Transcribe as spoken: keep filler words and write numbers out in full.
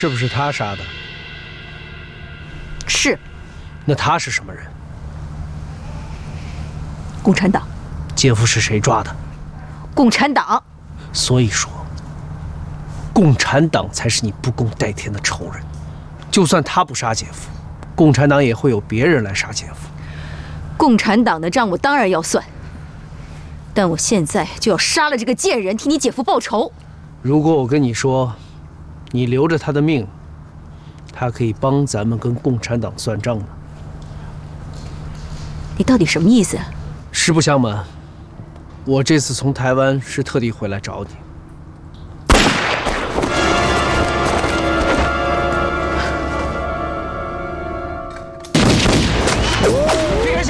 是不是他杀的？ 是。 那他是什么人？ 共产党。 姐夫是谁抓的？ 共产党。 所以说，共产党才是你不共戴天的仇人。就算他不杀姐夫，共产党也会有别人来杀姐夫。 共产党的账我当然要算，但我现在就要杀了这个贱人，替你姐夫报仇。 如果我跟你说，你留着他的命，他可以帮咱们跟共产党算账呢？ 你到底什么意思啊？ 实不相瞒，我这次从台湾是特地回来找你。